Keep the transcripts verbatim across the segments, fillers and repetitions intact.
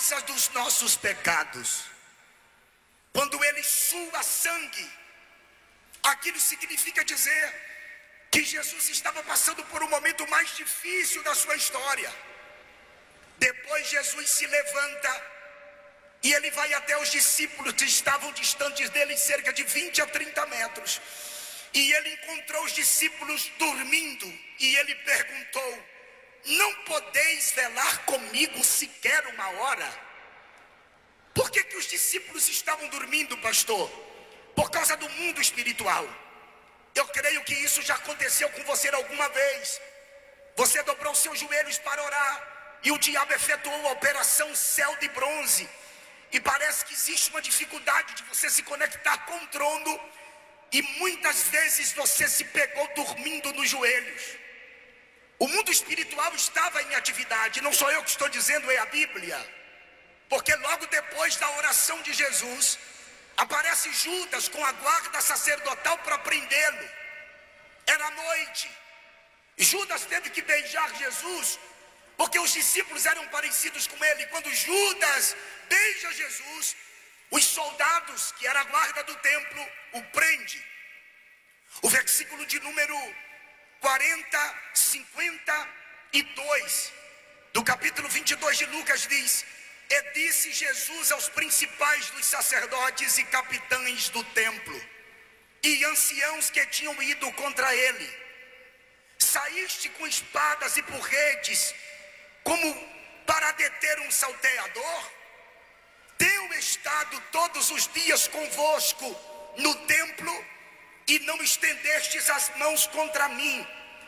causa dos nossos pecados. Quando ele sua sangue, aquilo significa dizer que Jesus estava passando por um momento mais difícil da sua história. Depois Jesus se levanta e ele vai até os discípulos que estavam distantes dele, cerca de vinte a trinta metros. E ele encontrou os discípulos dormindo e ele perguntou: não podeis velar comigo sequer uma hora? Por que que os discípulos estavam dormindo, pastor? Por causa do mundo espiritual. Eu creio que isso já aconteceu com você alguma vez. Você dobrou seus joelhos para orar e o diabo efetuou a operação céu de bronze. E parece que existe uma dificuldade de você se conectar com o trono. E muitas vezes você se pegou dormindo nos joelhos. O mundo espiritual estava em atividade. Não sou eu que estou dizendo, é a Bíblia. Porque logo depois da oração de Jesus, aparece Judas com a guarda sacerdotal para prendê-lo. Era noite. E Judas teve que beijar Jesus, porque os discípulos eram parecidos com ele. Quando Judas beija Jesus, os soldados, que era a guarda do templo, o prende. O versículo de número quarenta, cinquenta e dois do capítulo vinte e dois de Lucas diz: e disse Jesus aos principais dos sacerdotes e capitães do templo e anciãos que tinham ido contra ele: saíste com espadas e porretes como para deter um salteador? Tenho estado todos os dias convosco no templo e não estendestes as mãos contra mim,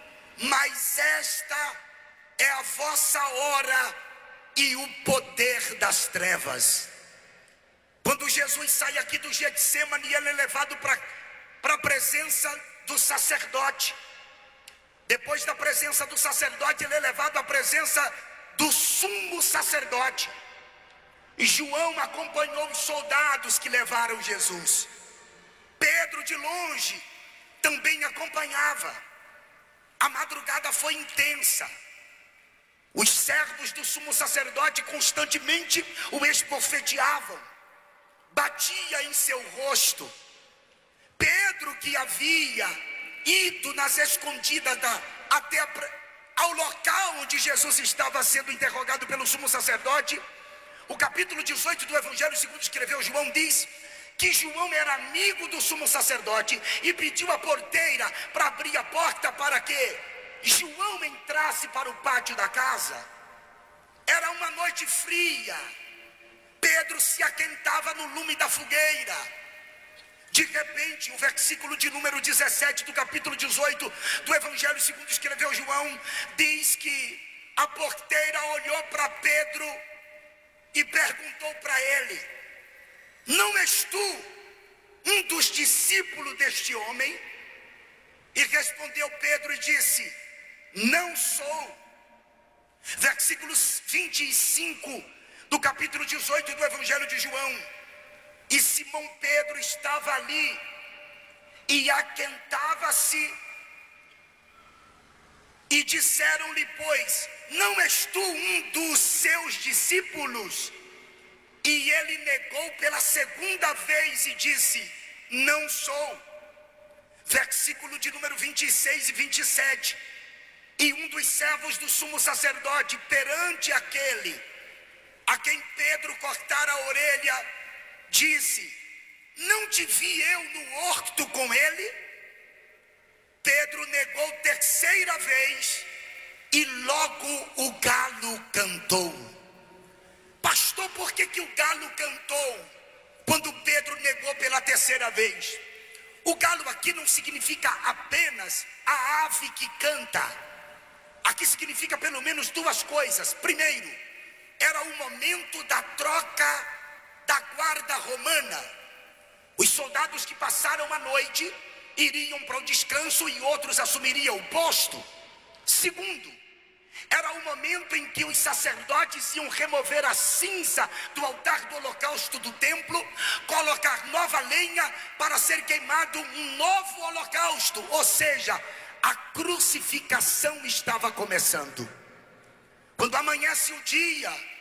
mas esta é a vossa hora e o poder das trevas. Quando Jesus sai aqui do Getsemane, ele é levado para para a presença do sacerdote. Depois da presença do sacerdote, ele é levado à presença do sumo sacerdote. E João acompanhou os soldados que levaram Jesus. Pedro de longe também acompanhava. A madrugada foi intensa. Os servos do sumo sacerdote constantemente o esbofeteavam, batia em seu rosto. Pedro, que havia ido nas escondidas da, até a, ao local onde Jesus estava sendo interrogado pelo sumo sacerdote, o capítulo dezoito do Evangelho segundo escreveu João diz que João era amigo do sumo sacerdote e pediu a porteira para abrir a porta para que João entrasse para o pátio da casa. Era uma noite fria. Pedro se aquentava no lume da fogueira. De repente, o versículo de número dezessete do capítulo dezoito do Evangelho segundo escreveu João diz que a porteira olhou para Pedro e perguntou para ele: não és tu um dos discípulos deste homem? E respondeu Pedro e disse: não sou. Versículos vinte e cinco do capítulo dezoito do Evangelho de João. E Simão Pedro estava ali e aquentava-se. E disseram-lhe, pois, não és tu um dos seus discípulos? E ele negou pela segunda vez e disse: não sou. Versículo de número vinte e seis e vinte e sete. E um dos servos do sumo sacerdote, perante aquele a quem Pedro cortara a orelha, disse: não te vi eu no horto com ele? Pedro negou terceira vez e logo o galo cantou. Pastor, por que que o galo cantou quando Pedro negou pela terceira vez? O galo aqui não significa apenas a ave que canta. Aqui significa pelo menos duas coisas. Primeiro, era o momento da troca da guarda romana. Os soldados que passaram a noite iriam para o descanso e outros assumiriam o posto. Segundo, era o momento em que os sacerdotes iam remover a cinza do altar do holocausto do templo, colocar nova lenha para ser queimado um novo holocausto, ou seja, a crucificação estava começando. Quando amanhece o dia,